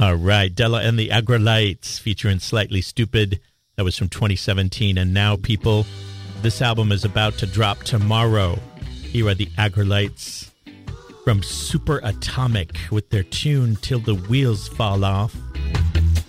All right, Della and the Aggrolites featuring Slightly Stupid. That was from 2017. And now, people, this album is about to drop tomorrow. Here are the Aggrolites from Super Atomic with their tune Till the Wheels Fall Off.